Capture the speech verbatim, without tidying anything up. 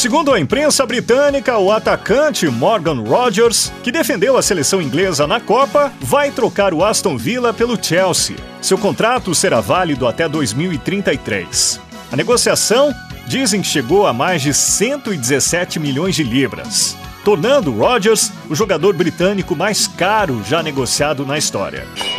Segundo a imprensa britânica, o atacante Morgan Rogers, que defendeu a seleção inglesa na Copa, vai trocar o Aston Villa pelo Chelsea. Seu contrato será válido até dois mil e trinta e três. A negociação, dizem que chegou a mais de cento e dezessete milhões de libras, tornando Rogers o jogador britânico mais caro já negociado na história.